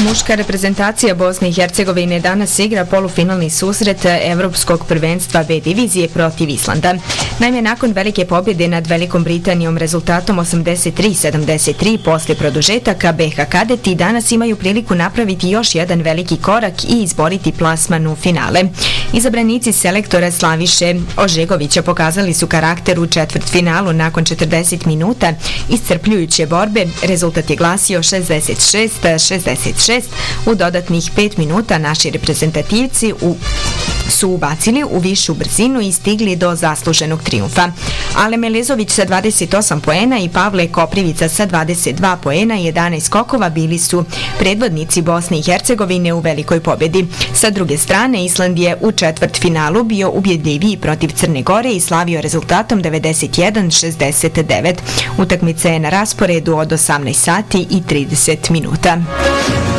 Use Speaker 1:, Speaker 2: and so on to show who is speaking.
Speaker 1: Muška reprezentacija Bosne i Hercegovine danas igra polufinalni susret Evropskog prvenstva B divizije protiv Islanda. Naime, nakon velike pobjede nad Velikom Britanijom rezultatom 83-73 poslije produžetaka, BiH kadeti danas imaju priliku napraviti još jedan veliki korak i izboriti plasman u finale. Izabranici selektora Slaviše Ožegovića pokazali su karakter u četvrtfinalu nakon 40 minuta iscrpljujuće borbe. Rezultat je glasio 66-66. U dodatnih 5 minuta naši reprezentativci su ubacili u višu brzinu i stigli do zasluženog trijumfa. Ale Melezović sa 28 poena i Pavle Koprivica sa 22 poena i 11 skokova bili su predvodnici Bosne i Hercegovine u velikoj pobjedi. Sa druge strane, Island je u četvrtfinalu bio ubjedljiviji protiv Crne Gore i slavio rezultatom 91-69. Utakmica je na rasporedu od 18 sati i 30 minuta.